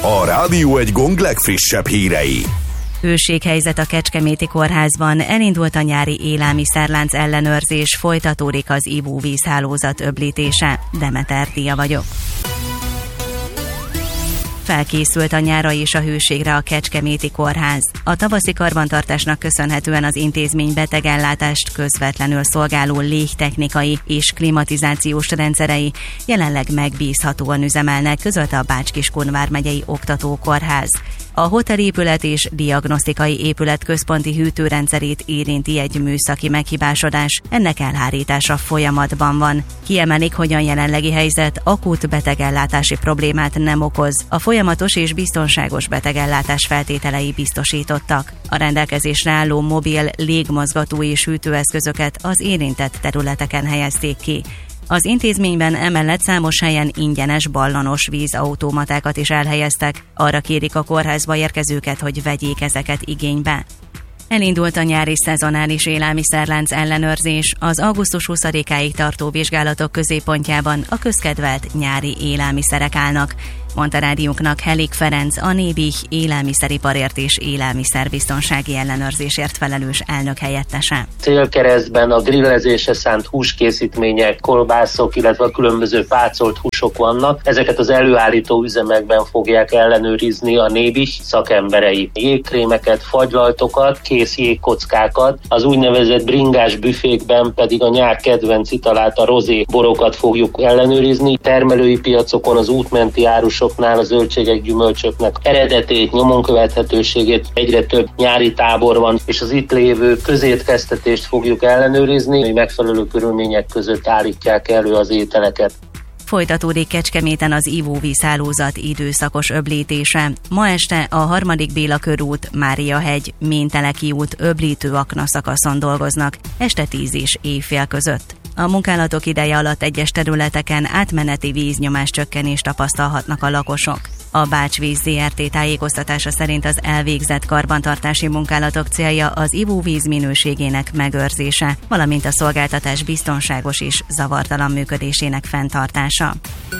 A Rádió Egy Gong legfrissebb hírei. Hőséghelyzet a Kecskeméti Kórházban, elindult a nyári élelmiszerlánc ellenőrzés, folytatódik az ivóvízhálózat öblítése. Demeter Dia vagyok. Felkészült a nyárra és a hőségre a Kecskeméti Kórház. A tavaszi karbantartásnak köszönhetően az intézmény betegellátást közvetlenül szolgáló légtechnikai és klimatizációs rendszerei jelenleg megbízhatóan üzemelnek, közölte a Bács-Kiskun vármegyei oktatókórház. A hotelépület és diagnosztikai épület központi hűtőrendszerét érinti egy műszaki meghibásodás, ennek elhárítása folyamatban van. Kiemelik, hogy a jelenlegi helyzet akut betegellátási problémát nem okoz, a folyamatos és biztonságos betegellátás feltételei biztosítottak. A rendelkezésre álló mobil, légmozgató és hűtőeszközöket az érintett területeken helyezték ki. Az intézményben emellett számos helyen ingyenes ballanos vízautomatákat is elhelyeztek, arra kérik a kórházba érkezőket, hogy vegyék ezeket igénybe. Elindult a nyári szezonális élelmiszerlánc ellenőrzés, az augusztus 20-áig tartó vizsgálatok középpontjában a közkedvelt nyári élelmiszerek állnak, mondta rádiónknak Helik Ferenc, a Nébih élelmiszeriparért és élelmiszerbiztonsági ellenőrzésért felelős elnök helyettese. Célkeresztben a grillezésre szánt húskészítmények, kolbászok, illetve a különböző pácolt húsok vannak. Ezeket az előállító üzemekben fogják ellenőrizni a Nébih szakemberei. Jégkrémeket, fagylaltokat, kész jégkockákat, az úgynevezett bringás büfékben pedig a nyár kedvenc italát, a rozé borokat fogjuk ellenőrizni. Termelői piacokon az útmenti árusok a zöldségek, gyümölcsöknek eredetét, nyomon követhetőségét, egyre több nyári tábor van, és az itt lévő közétkeztetést fogjuk ellenőrizni, hogy megfelelő körülmények között állítják elő az ételeket. Folytatódik Kecskeméten az ivóvízhálózat időszakos öblítése. Ma este a 3. Béla körút, Máriahegy, Ménteleki út öblítő akna szakaszon dolgoznak, este 10 és éjfél között. A munkálatok ideje alatt egyes területeken átmeneti víznyomás csökkenést tapasztalhatnak a lakosok. A Bács-Víz Zrt. Tájékoztatása szerint az elvégzett karbantartási munkálatok célja az ivóvíz minőségének megőrzése, valamint a szolgáltatás biztonságos és zavartalan működésének fenntartása.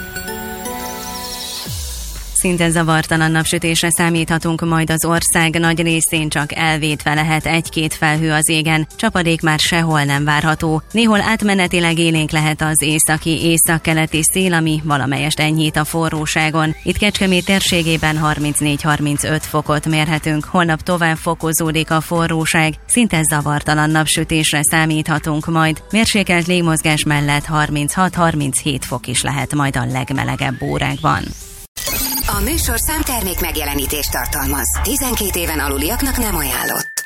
Szinte zavartalan napsütésre számíthatunk majd az ország nagy részén, csak elvétve lehet egy-két felhő az égen, csapadék már sehol nem várható. Néhol átmenetileg élénk lehet az északi északkeleti szél, ami valamelyest enyhít a forróságon. Itt Kecskemét térségében 34-35 fokot mérhetünk, holnap tovább fokozódik a forróság, szinte zavartalan napsütésre számíthatunk majd. Mérsékelt légmozgás mellett 36-37 fok is lehet majd a legmelegebb órákban. A műsorszám termék megjelenítést tartalmaz. 12 éven aluliaknak nem ajánlott.